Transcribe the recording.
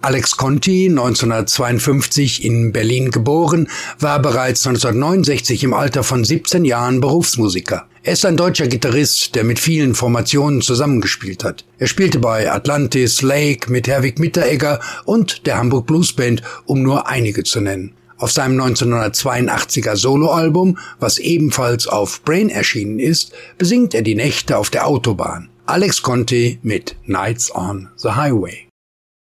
Alex Conti, 1952 in Berlin geboren, war bereits 1969 im Alter von 17 Jahren Berufsmusiker. Er ist ein deutscher Gitarrist, der mit vielen Formationen zusammengespielt hat. Er spielte bei Atlantis, Lake, mit Herwig Mitteregger und der Hamburg Blues Band, um nur einige zu nennen. Auf seinem 1982er Soloalbum, was ebenfalls auf Brain erschienen ist, besingt er die Nächte auf der Autobahn. Alex Conti mit Nights on the Highway.